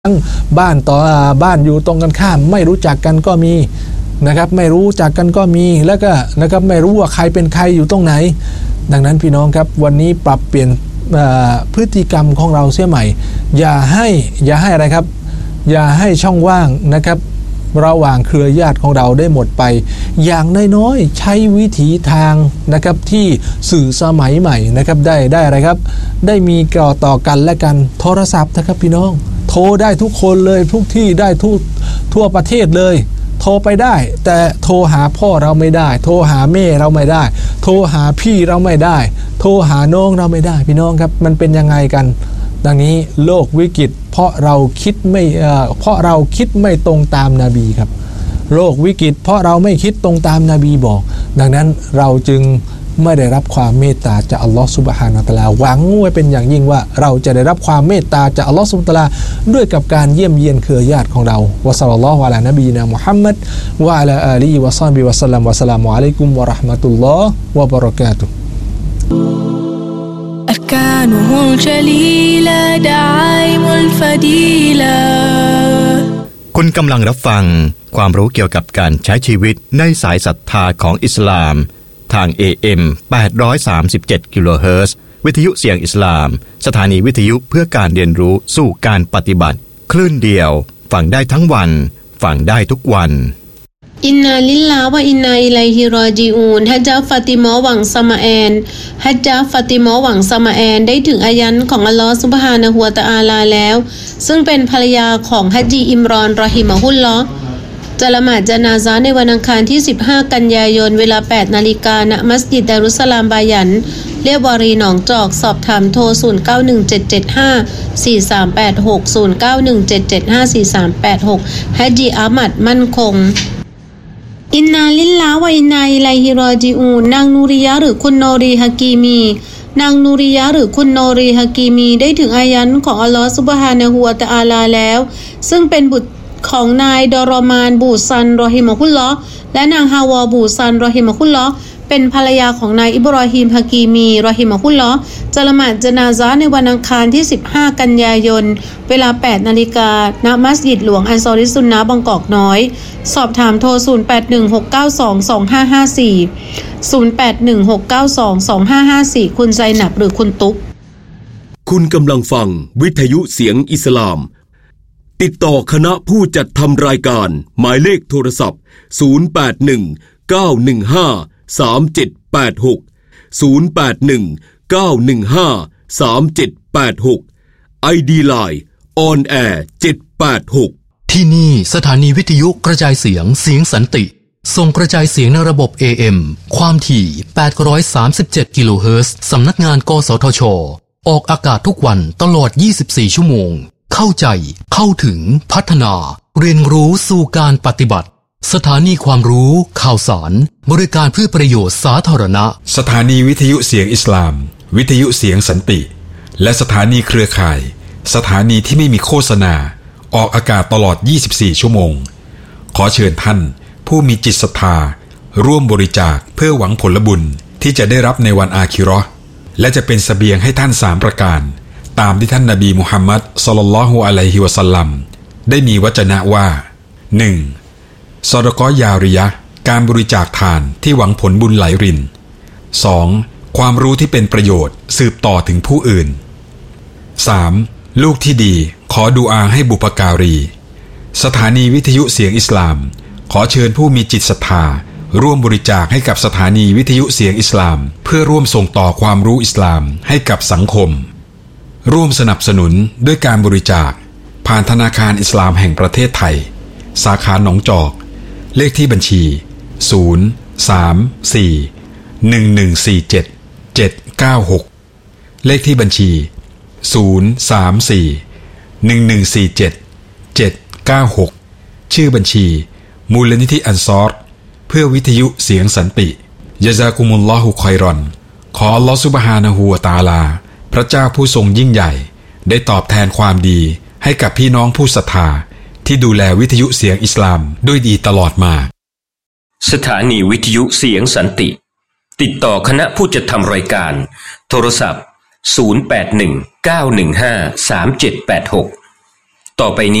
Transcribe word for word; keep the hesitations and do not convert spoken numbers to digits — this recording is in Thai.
ทั้งบ้านต่อบ้านอยู่ตรงกันข้ามไม่รู้จักกันก็มีนะครับไม่รู้จักกันก็มีแล้วก็นะครับไม่รู้ว่าใครเป็นใครอยู่ตรงไหนดังนั้นพี่น้องครับวันนี้ปรับเปลี่ยนพฤติกรรมของเราเสียใหม่อย่าให้อย่าให้อะไรครับอย่าให้ช่องว่างนะครับระหว่างเครือญาติของเราได้หมดไปอย่างน้อยๆใช้วิถีทางนะครับที่สื่อสมัยใหม่นะครับได้ได้อะไรครับได้มีก่อต่อกันและกันโทรศัพท์นะครับพี่น้องโทรได้ทุกคนเลยทุกที่ได้ทุกทั่วประเทศเลยโทรไปได้แต่โทรหาพ่อเราไม่ได้โทรหาแม่เราไม่ได้โทรหาพี่เราไม่ได้โทรหาน้องเราไม่ได้พี่น้องครับมันเป็นยังไงกันดังนี้โลกวิกฤตเพราะเราคิดไม่เอ่อเพราะเราคิดไม่ตรงตามนบีครับโลกวิกฤตเพราะเราไม่คิดตรงตามนบีบอกดังนั้นเราจึงไม่ได้รับความเมตตาจากอัลลอฮฺซุบฮานะฮูวะตะอาลาหวังไว้เป็นอย่างยิ่งว่าเราจะได้รับความเมตตาจากอัลลอฮฺซุบฮานะฮูวะตะอาลาด้วยกับการเยี่ยมเยียนเครือญาติของเราวะศ็อลลัลลอฮุอะลานบีนะมุฮัมมัดวะอะลาอาลีฮิวะศอฮบิฮิวะซัลลัมวะสลามุอะลัยกุมวะเราะห์มะตุลลอฮ์วะบะเราะกาตุฮ์ أركانه الجليلة دعائم الفضيلة คุณกำลังรับฟังความรู้เกี่ยวกับการใช้ชีวิตในสายศรัทธาของอิสลามทาง เอ เอ็ม แปดร้อยสามสิบเจ็ด กิโลเฮิรตซ์วิทยุเสียงอิสลามสถานีวิทยุเพื่อการเรียนรู้สู่การปฏิบัติคลื่นเดียวฟังได้ทั้งวันฟังได้ทุกวันอินนาลิลลาฮ์วะอินนาอิลัยฮิรอญิอูนฮัจญะฟาติมาหวังสมาแอนฮัจญะฟาติมาหวังสมาแอนได้ถึงอายันของอัลลอฮฺซุบฮานะฮูวะตะอาลาแล้วซึ่งเป็นภรรยาของฮัจญีอิมรอนรอฮิมะฮุลลอฮ์จะละหมาดญะนาซะห์ในวันอังคารที่สิบห้ากันยายนเวลา แปดนาฬิกา ณ มัสยิดดารุสสลามบายันเรียบวารีหนองจอกสอบถามโทรศูนย์ เก้า หนึ่ง เจ็ด เจ็ด ห้า สี่ สาม แปด หก ศูนย์ เก้า หนึ่ง เจ็ด เจ็ด ห้า สี่ สาม แปด หกฮัจญีอามัดมั่นคงอินนาลิลลาฮ์วะอินนาอิลัยฮิรอญิอูนนางนูริยะหรือคุณโนรีฮะกีมีนางนูริยะหรือคุณโนรีฮะกีมีได้ถึงอายันของอัลลอฮฺซุบฮานะฮูวะตะอาลาแล้วซึ่งเป็นบุตรของนายดอรอมานบูซันรอฮิมะฮุลลอฮ์และนางฮาวาบูซันรอฮิมะฮุลลอฮ์เป็นภรรยาของนายอิบรอฮีมฮะกีมีรอฮิมะฮุลลอฮ์จะละหมาดญะนาซะห์ในวันอังคารที่สิบห้ากันยายนเวลา แปดนาฬิกา ณ มัสยิดหลวงอันซอริซุนนะห์บางกอกน้อยสอบถามโทรศูนย์ แปด หนึ่ง หก เก้า สอง สอง ห้า ห้า สี่ ศูนย์ แปด หนึ่ง หก เก้า สอง สอง ห้า ห้า สี่คุณไซนับหรือคุณตุ๊กคุณกำลังฟังวิทยุเสียงอิสลามติดต่อคณะผู้จัดทำรายการหมายเลขโทรศัพท์ศูนย์ แปด หนึ่ง เก้า หนึ่ง ห้า สาม เจ็ด แปด หก ศูนย์ แปด หนึ่ง เก้า หนึ่ง ห้า สาม เจ็ด แปด หก ไอ ดี Line On Air เจ็ด แปด หกที่นี่สถานีวิทยุกระจายเสียงเสียงสันติส่งกระจายเสียงในระบบ เอ เอ็ม ความถี่แปดร้อยสามสิบเจ็ดกิโลเฮิรตซ์สำนักงานกสทช.ออกอากาศทุกวันตลอดยี่สิบสี่ชั่วโมงเข้าใจเข้าถึงพัฒนาเรียนรู้สู่การปฏิบัติสถานีความรู้ข่าวสารบริการเพื่อประโยชน์สาธารณะสถานีวิทยุเสียงอิสลามวิทยุเสียงสันติและสถานีเครือข่ายสถานีที่ไม่มีโฆษณาออกอากาศตลอดยี่สิบสี่ชั่วโมงขอเชิญท่านผู้มีจิตศรัทธาร่วมบริจาคเพื่อหวังผลบุญที่จะได้รับในวันอาคิเราะห์และจะเป็นเสบียงให้ท่านสามประการตามที่ท่านนบีมุฮัมมัดศ็อลลัลลอฮุอะลัยฮิวะซัลลัมได้มีวจนะว่า หนึ่ง ซอดะกอฮ์ยาริยะห์การบริจาคทานที่หวังผลบุญไหลริน สอง ความรู้ที่เป็นประโยชน์สืบต่อถึงผู้อื่น สาม ลูกที่ดีขอดุอาให้บุพการีสถานีวิทยุเสียงอิสลามขอเชิญผู้มีจิตศรัทธาร่วมบริจาคให้กับสถานีวิทยุเสียงอิสลามเพื่อร่วมส่งต่อความรู้อิสลามให้กับสังคมร่วมสนับสนุนด้วยการบริจาคผ่านธนาคารอิสลามแห่งประเทศไทยสาขาหนองจอกเลขที่บัญชีศูนย์ สาม สี่ หนึ่ง หนึ่ง สี่ เจ็ด เจ็ด เก้า หกเลขที่บัญชีศูนย์ สาม สี่ หนึ่ง หนึ่ง สี่ เจ็ด เจ็ด เก้า หกชื่อบัญชีมูลนิธิอันซอรเพื่อวิทยุเสียงสันติยะซากุมุลลอฮุค็อยรอนขออัลลอฮฺซุบฮานะฮูวะตะอาลาพระเจ้าผู้ทรงยิ่งใหญ่ได้ตอบแทนความดีให้กับพี่น้องผู้ศรัทธาที่ดูแลวิทยุเสียงอิสลามด้วยดีตลอดมาสถานีวิทยุเสียงสันติติดต่อคณะผู้จัดทำรายการโทรศัพท์ศูนย์ แปด หนึ่ง เก้า หนึ่ง ห้า สาม เจ็ด แปด หกต่อไปนี้